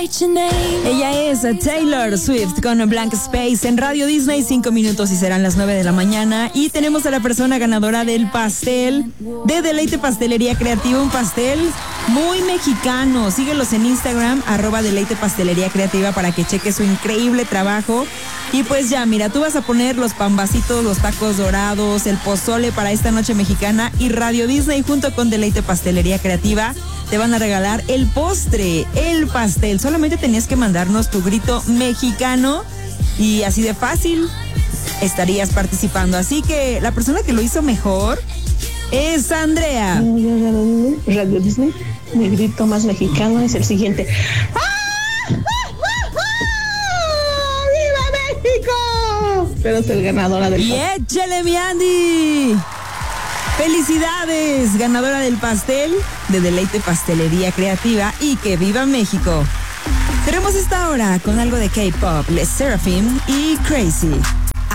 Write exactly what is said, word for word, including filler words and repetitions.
Ella es Taylor Swift con Blank Space en Radio Disney, cinco minutos y serán las nueve de la mañana. Y tenemos a la persona ganadora del pastel de Deleite Pastelería Creativa, un pastel muy mexicano. Síguelos en Instagram, arroba Deleite Pastelería Creativa, para que cheques su increíble trabajo. Y pues ya, mira, tú vas a poner los pambacitos, los tacos dorados, el pozole para esta noche mexicana, y Radio Disney junto con Deleite Pastelería Creativa te van a regalar el postre, el pastel. Solamente tenías que mandarnos tu grito mexicano y así de fácil estarías participando. Así que la persona que lo hizo mejor es Andrea. Radio Disney, mi grito más mexicano es el siguiente. ¡Ah! ¡Viva México! Pero es el ganadora del pastel. ¡Y échale, mi Andy! ¡Felicidades! Ganadora del pastel de Deleite Pastelería Creativa, y que viva México. Tenemos esta hora con algo de K-pop, Les Seraphim y Crazy.